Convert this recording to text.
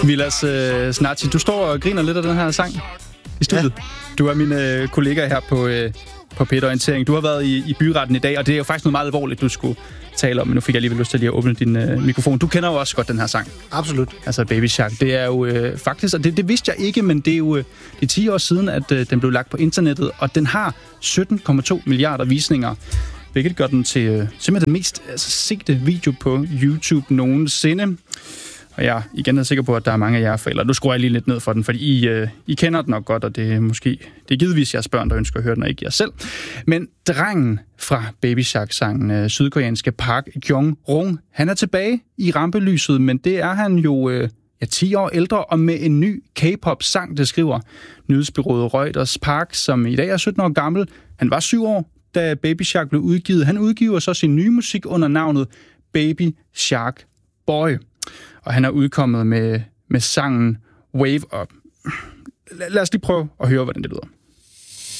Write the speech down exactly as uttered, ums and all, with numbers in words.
Vilas øh, Snarchi, du står og griner lidt af den her sang i studiet. Ja. Du er min øh, kollega her på, øh, på P et Orientering. Du har været i, i byretten i dag, og det er jo faktisk noget meget alvorligt, du skulle tale om, men nu fik jeg alligevel lyst til lige at åbne din øh, mikrofon. Du kender jo også godt den her sang. Absolut. Altså Baby Shark. Det er jo øh, faktisk, og det, det vidste jeg ikke, men det er jo øh, det er ti år siden, at øh, den blev lagt på internettet, og den har sytten komma to milliarder visninger, hvilket gør den til øh, simpelthen den mest altså, sigte video på YouTube nogensinde. Og jeg igen er sikker på, at der er mange af jer forældre. Nu skruer jeg lige lidt ned for den, fordi I, øh, I kender den nok godt, og det er måske det er givetvis jeres børn, der ønsker at høre den, og ikke jer selv. Men drengen fra Baby Shark-sangen, øh, sydkoreanske Park Jong-rung, han er tilbage i rampelyset, men det er han jo øh, ja, ti år ældre, og med en ny K-pop-sang, det skriver nyhedsbureauet Reuters. Park, som i dag er sytten år gammel, han var syv år, da Baby Shark blev udgivet. Han udgiver så sin nye musik under navnet Baby Shark Boy. Og han er udkommet med, med sangen Wave Up. Lad os lige prøve at høre, hvordan det lyder.